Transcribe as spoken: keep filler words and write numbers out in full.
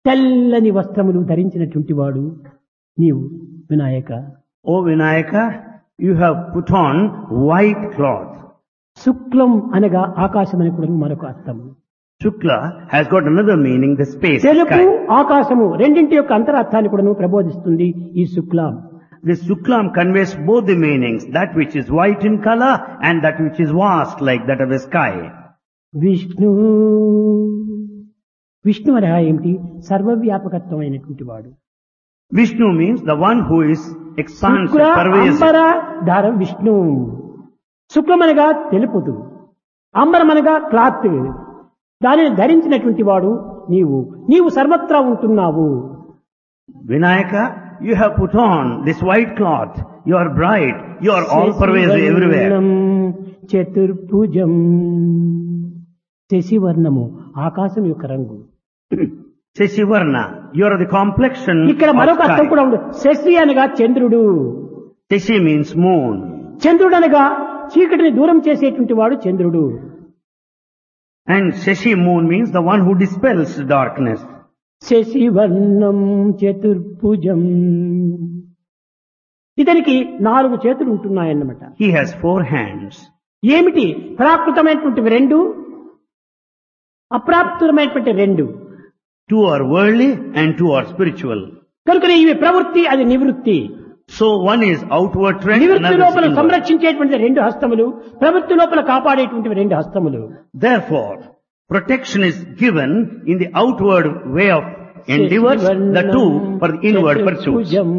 తెల్లని వస్త్రములు ధరించినటువంటి వాడు నీవు Vinayaka. O Vinayaka, you have put on white cloth. శుక్లం అనగా ఆకాశమని కూడా మరొక అర్థము. Shukla has got another meaning, the space, తెలుపు sky. ఆకాశము రెండింటి యొక్క అంతరార్థాన్ని కూడా ప్రబోధిస్తుంది ఈ శుక్లం. This Shuklam conveys both the meanings, that which is white in color and that which is vast like that of the sky. Vishnu Vishnu అనగా ఏమిటి? సర్వవ్యాపకత్వమైనటువంటి వాడు. Vishnu means the one who is expansive, Shukla pervasive. అంబర ధార Vishnu. శుక్లమనగా తెలుపుదు, అంబరమనగా cloth. దానిని ధరించినటువంటి వాడు నీవు. నీవు సర్వత్రా ఉంటున్నావు. Vinayaka, you have put on this white cloth. You are bright. You are all pervasive everywhere. చతుర్భుజం. శశివర్ణము ఆకాశం యొక్క రంగు. Sesivarna, you are the complexion ఇక్కడ of మరొక అర్థం కూడా sky. ఉంది. శశి అనగా చంద్రుడు. Sesi means moon. చంద్రుడు అనగా చీకటిని దూరం చేసేటువంటి వాడు చంద్రుడు. And Seshi moon means the one who dispels darkness. శశివర్ణం చతుర్భుజం. ఇతనికి నాలుగు చేతులు ఉంటున్నాయన్నమాట. He has four hands. ఏమిటి? ప్రాకృతమైనటువంటి రెండు, అప్రాప్తమైనటువంటి రెండు. Two are worldly and two are spiritual. కనుక ఇవి ప్రవృత్తి, అది నివృత్తి. So one is outward trend, నివృత్తి another is లోపల inward. సంరక్షించేటువంటి రెండు హస్తములు, ప్రవృత్తి లోపల కాపాడేటువంటి రెండు హస్తములు. Therefore, protection is given in the outward way of endeavors, the two for the inward pursuits.